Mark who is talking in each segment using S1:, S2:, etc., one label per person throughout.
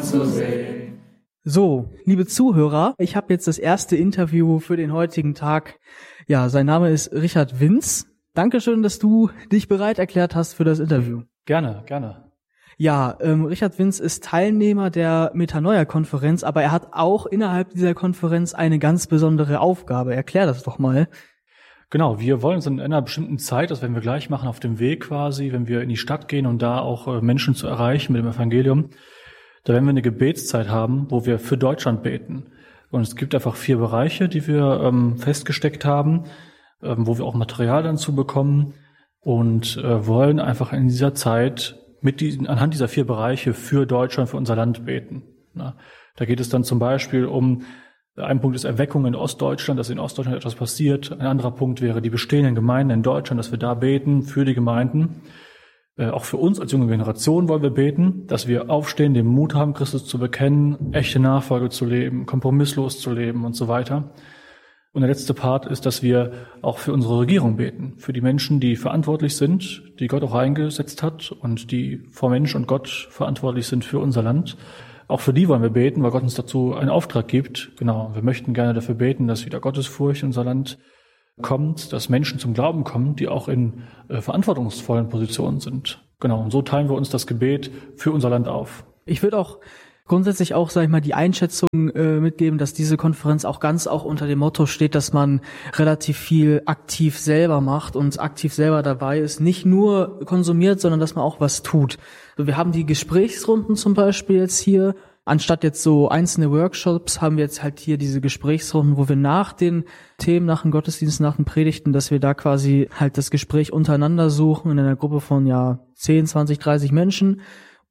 S1: zu sehen.
S2: So, liebe Zuhörer, ich habe jetzt das erste Interview für den heutigen Tag. Ja, sein Name ist Richard Winz. Dankeschön, dass du dich bereit erklärt hast für das Interview.
S3: Gerne, gerne.
S2: Ja, Richard Winz ist Teilnehmer der Metanoia-Konferenz, aber er hat auch innerhalb dieser Konferenz eine ganz besondere Aufgabe. Erklär das doch mal.
S3: Genau, wir wollen uns in einer bestimmten Zeit, das werden wir gleich machen, auf dem Weg quasi, wenn wir in die Stadt gehen und da auch Menschen zu erreichen mit dem Evangelium, da werden wir eine Gebetszeit haben, wo wir für Deutschland beten. Und es gibt einfach 4 Bereiche, die wir festgesteckt haben, wo wir auch Material dann zu bekommen und wollen einfach in dieser Zeit anhand dieser 4 Bereiche für Deutschland, für unser Land beten. Na, da geht es dann zum Beispiel um, ein Punkt ist Erweckung in Ostdeutschland, dass in Ostdeutschland etwas passiert. Ein anderer Punkt wäre die bestehenden Gemeinden in Deutschland, dass wir da beten für die Gemeinden. Auch für uns als junge Generation wollen wir beten, dass wir aufstehen, den Mut haben, Christus zu bekennen, echte Nachfolge zu leben, kompromisslos zu leben und so weiter. Und der letzte Part ist, dass wir auch für unsere Regierung beten, für die Menschen, die verantwortlich sind, die Gott auch eingesetzt hat und die vor Mensch und Gott verantwortlich sind für unser Land. Auch für die wollen wir beten, weil Gott uns dazu einen Auftrag gibt. Genau, wir möchten gerne dafür beten, dass wieder Gottesfurcht in unser Land kommt, dass Menschen zum Glauben kommen, die auch in verantwortungsvollen Positionen sind. Genau, und so teilen wir uns das Gebet für unser Land auf.
S2: Ich würde auch grundsätzlich auch, sag ich mal, die Einschätzung mitgeben, dass diese Konferenz auch ganz auch unter dem Motto steht, dass man relativ viel aktiv selber macht und aktiv selber dabei ist, nicht nur konsumiert, sondern dass man auch was tut. Also wir haben die Gesprächsrunden zum Beispiel jetzt hier. Anstatt jetzt so einzelne Workshops haben wir jetzt halt hier diese Gesprächsrunden, wo wir nach den Themen, nach dem Gottesdienst, nach den Predigten, dass wir da quasi halt das Gespräch untereinander suchen in einer Gruppe von 10, 20, 30 Menschen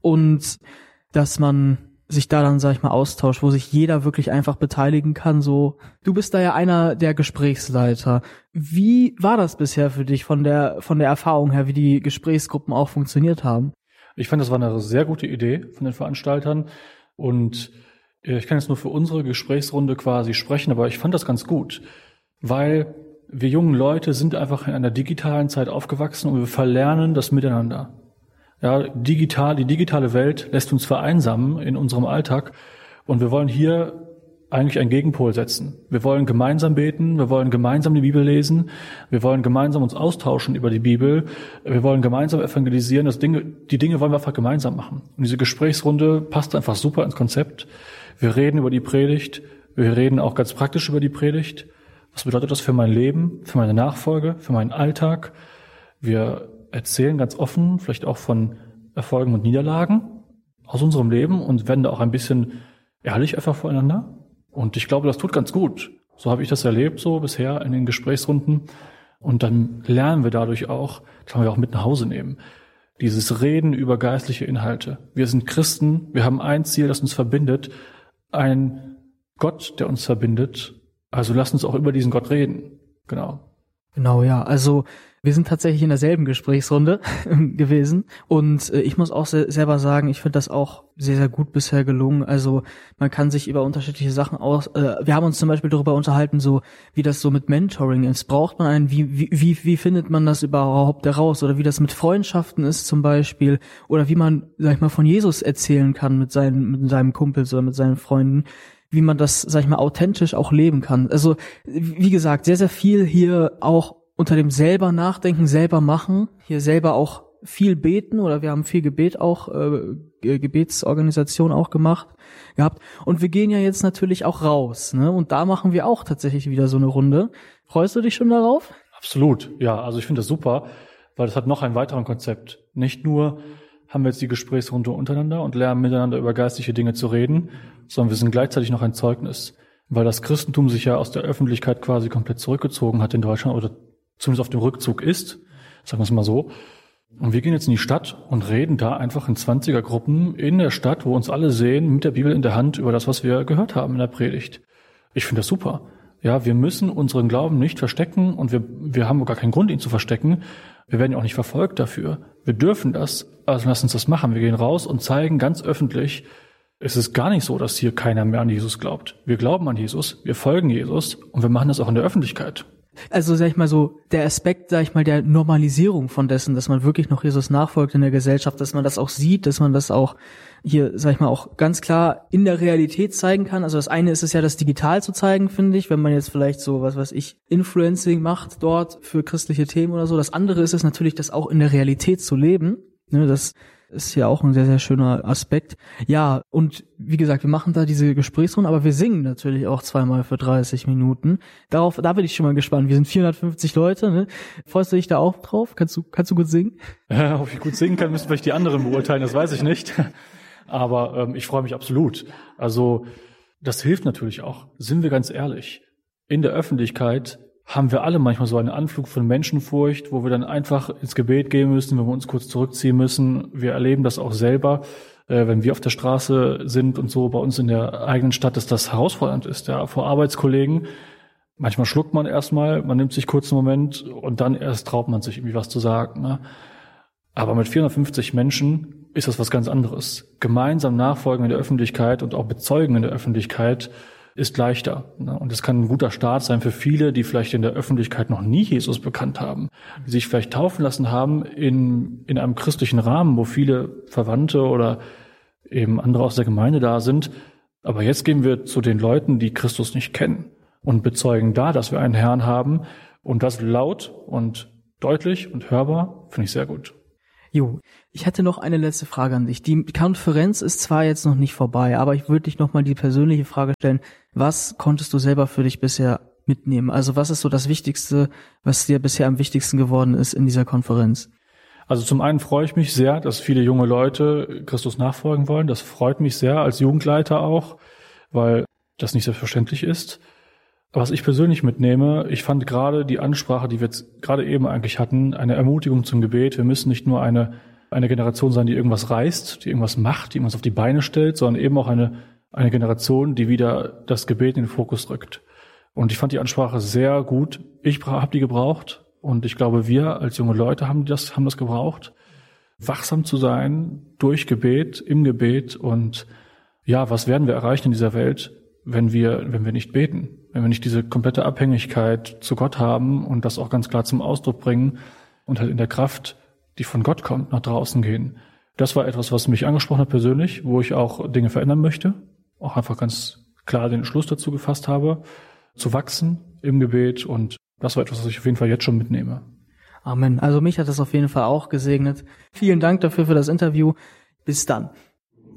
S2: und dass man sich da dann, sag ich mal, austauscht, wo sich jeder wirklich einfach beteiligen kann. So, du bist da ja einer der Gesprächsleiter. Wie war das bisher für dich von der Erfahrung her, wie die Gesprächsgruppen auch funktioniert haben?
S3: Ich fand, das war eine sehr gute Idee von den Veranstaltern. Und ich kann jetzt nur für unsere Gesprächsrunde quasi sprechen, aber ich fand das ganz gut, weil wir jungen Leute sind einfach in einer digitalen Zeit aufgewachsen und wir verlernen das Miteinander. Ja, die digitale Welt lässt uns vereinsamen in unserem Alltag und wir wollen hier eigentlich einen Gegenpol setzen. Wir wollen gemeinsam beten, wir wollen gemeinsam die Bibel lesen, wir wollen gemeinsam uns austauschen über die Bibel, wir wollen gemeinsam evangelisieren, die Dinge wollen wir einfach gemeinsam machen. Und diese Gesprächsrunde passt einfach super ins Konzept. Wir reden über die Predigt, wir reden auch ganz praktisch über die Predigt. Was bedeutet das für mein Leben, für meine Nachfolge, für meinen Alltag? Wir erzählen ganz offen, vielleicht auch von Erfolgen und Niederlagen aus unserem Leben und werden da auch ein bisschen ehrlich einfach voreinander. Und ich glaube, das tut ganz gut. So habe ich das erlebt, so bisher in den Gesprächsrunden. Und dann lernen wir dadurch auch, das können wir auch mit nach Hause nehmen, dieses Reden über geistliche Inhalte. Wir sind Christen, wir haben ein Ziel, das uns verbindet, ein Gott, der uns verbindet. Also lasst uns auch über diesen Gott reden. Genau.
S2: Genau, ja. Also wir sind tatsächlich in derselben Gesprächsrunde gewesen und ich muss auch selber sagen, ich finde das auch sehr, sehr gut bisher gelungen. Also man kann sich über unterschiedliche Sachen wir haben uns zum Beispiel darüber unterhalten, so wie das so mit Mentoring ist. Braucht man einen, wie findet man das überhaupt heraus? Oder wie das mit Freundschaften ist zum Beispiel. Oder wie man, sag ich mal, von Jesus erzählen kann mit seinem Kumpels oder mit seinen Freunden. Wie man das, sag ich mal, authentisch auch leben kann. Also, wie gesagt, sehr, sehr viel hier auch unter dem selber nachdenken, selber machen, hier selber auch viel beten oder wir haben viel Gebet auch, Gebetsorganisation auch gehabt. Und wir gehen ja jetzt natürlich auch raus, ne? Und da machen wir auch tatsächlich wieder so eine Runde. Freust du dich schon darauf?
S3: Absolut, ja. Also ich finde das super, weil das hat noch ein weiteres Konzept. Nicht nur haben wir jetzt die Gesprächsrunde untereinander und lernen miteinander über geistliche Dinge zu reden, sondern wir sind gleichzeitig noch ein Zeugnis, weil das Christentum sich ja aus der Öffentlichkeit quasi komplett zurückgezogen hat in Deutschland oder zumindest auf dem Rückzug ist, sagen wir es mal so. Und wir gehen jetzt in die Stadt und reden da einfach in 20er-Gruppen in der Stadt, wo uns alle sehen, mit der Bibel in der Hand über das, was wir gehört haben in der Predigt. Ich finde das super. Ja, wir müssen unseren Glauben nicht verstecken und wir haben gar keinen Grund, ihn zu verstecken. Wir werden ja auch nicht verfolgt dafür. Wir dürfen das, also lass uns das machen. Wir gehen raus und zeigen ganz öffentlich, es ist gar nicht so, dass hier keiner mehr an Jesus glaubt. Wir glauben an Jesus, wir folgen Jesus und wir machen das auch in der Öffentlichkeit.
S2: Also, sag ich mal so, der Aspekt, sag ich mal, der Normalisierung von dessen, dass man wirklich noch Jesus nachfolgt in der Gesellschaft, dass man das auch sieht, dass man das auch hier, sag ich mal, auch ganz klar in der Realität zeigen kann. Also das eine ist es ja, das digital zu zeigen, finde ich, wenn man jetzt vielleicht so, was weiß ich, Influencing macht dort für christliche Themen oder so. Das andere ist es natürlich, das auch in der Realität zu leben. Ne, das ist ja auch ein sehr, sehr schöner Aspekt. Ja, und wie gesagt, wir machen da diese Gesprächsrunde, aber wir singen natürlich auch zweimal für 30 Minuten. Da bin ich schon mal gespannt. Wir sind 450 Leute, ne? Freust du dich da auch drauf? Kannst du gut singen?
S3: Ja, ob ich gut singen kann, müssen vielleicht die anderen beurteilen, das weiß ich nicht. Aber ich freue mich absolut. Also das hilft natürlich auch. Sind wir ganz ehrlich, in der Öffentlichkeit haben wir alle manchmal so einen Anflug von Menschenfurcht, wo wir dann einfach ins Gebet gehen müssen, wenn wir uns kurz zurückziehen müssen. Wir erleben das auch selber, wenn wir auf der Straße sind und so bei uns in der eigenen Stadt, dass das herausfordernd ist, ja, vor Arbeitskollegen. Manchmal schluckt man erstmal, man nimmt sich kurz einen Moment und dann erst traut man sich irgendwie was zu sagen, ne? Aber mit 450 Menschen ist das was ganz anderes. Gemeinsam nachfolgen in der Öffentlichkeit und auch bezeugen in der Öffentlichkeit ist leichter. Und es kann ein guter Start sein für viele, die vielleicht in der Öffentlichkeit noch nie Jesus bekannt haben, die sich vielleicht taufen lassen haben in einem christlichen Rahmen, wo viele Verwandte oder eben andere aus der Gemeinde da sind. Aber jetzt gehen wir zu den Leuten, die Christus nicht kennen und bezeugen da, dass wir einen Herrn haben. Und das laut und deutlich und hörbar, finde ich sehr gut.
S2: Jo, ich hätte noch eine letzte Frage an dich. Die Konferenz ist zwar jetzt noch nicht vorbei, aber ich würde dich noch mal die persönliche Frage stellen. Was konntest du selber für dich bisher mitnehmen? Also was ist so das Wichtigste, was dir bisher am wichtigsten geworden ist in dieser Konferenz?
S3: Also zum einen freue ich mich sehr, dass viele junge Leute Christus nachfolgen wollen. Das freut mich sehr als Jugendleiter auch, weil das nicht selbstverständlich ist. Was ich persönlich mitnehme, ich fand gerade die Ansprache, die wir jetzt gerade eben eigentlich hatten, eine Ermutigung zum Gebet. Wir müssen nicht nur eine Generation sein, die irgendwas reißt, die irgendwas macht, die irgendwas auf die Beine stellt, sondern eben auch eine Generation, die wieder das Gebet in den Fokus rückt. Und ich fand die Ansprache sehr gut. Ich habe die gebraucht und ich glaube, wir als junge Leute haben das gebraucht, wachsam zu sein durch Gebet, im Gebet. Und ja, was werden wir erreichen in dieser Welt, wenn wir nicht beten? Wenn wir nicht diese komplette Abhängigkeit zu Gott haben und das auch ganz klar zum Ausdruck bringen und halt in der Kraft, die von Gott kommt, nach draußen gehen. Das war etwas, was mich angesprochen hat persönlich, wo ich auch Dinge verändern möchte, auch einfach ganz klar den Entschluss dazu gefasst habe, zu wachsen im Gebet, und das war etwas, was ich auf jeden Fall jetzt schon mitnehme.
S2: Amen. Also mich hat das auf jeden Fall auch gesegnet. Vielen Dank dafür für das Interview. Bis dann.